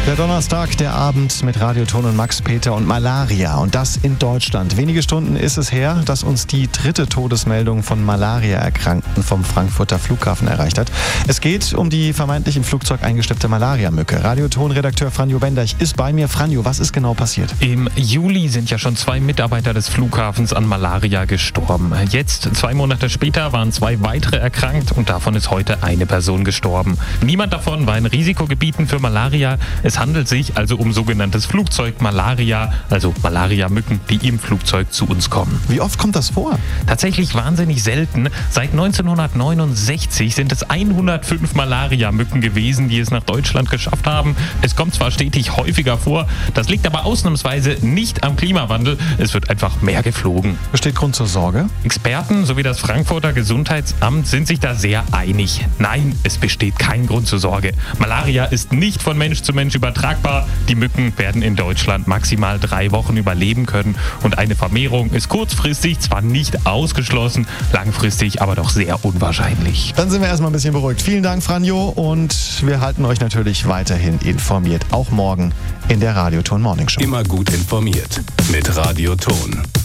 Der Donnerstag, der Abend mit Radioton und Max Peter und Malaria. Und das in Deutschland. Wenige Stunden ist es her, dass uns die 3. Todesmeldung von Malaria-Erkrankten vom Frankfurter Flughafen erreicht hat. Es geht um die vermeintlich im Flugzeug eingeschleppte Malaria-Mücke. Radioton-Redakteur Franjo Benderch ist bei mir. Franjo, was ist genau passiert? Im Juli sind ja schon 2 Mitarbeiter des Flughafens an Malaria gestorben. Jetzt, 2 Monate später, waren 2 weitere erkrankt und davon ist heute eine Person gestorben. Niemand davon war in Risikogebieten für Malaria. Es handelt sich also um sogenanntes Flugzeugmalaria, also Malaria-Mücken, die im Flugzeug zu uns kommen. Wie oft kommt das vor? Tatsächlich wahnsinnig selten. Seit 1969 sind es 105 Malaria-Mücken gewesen, die es nach Deutschland geschafft haben. Es kommt zwar stetig häufiger vor, das liegt aber ausnahmsweise nicht am Klimawandel. Es wird einfach mehr geflogen. Besteht Grund zur Sorge? Experten sowie das Frankfurter Gesundheitsamt sind sich da sehr einig. Nein, es besteht kein Grund zur Sorge. Malaria ist nicht von Mensch zu Mensch übertragbar. Die Mücken werden in Deutschland maximal 3 Wochen überleben können und eine Vermehrung ist kurzfristig zwar nicht ausgeschlossen, langfristig aber doch sehr unwahrscheinlich. Dann sind wir erstmal ein bisschen beruhigt. Vielen Dank, Franjo, und wir halten euch natürlich weiterhin informiert, auch morgen in der Radioton Morning Show. Immer gut informiert mit Radioton.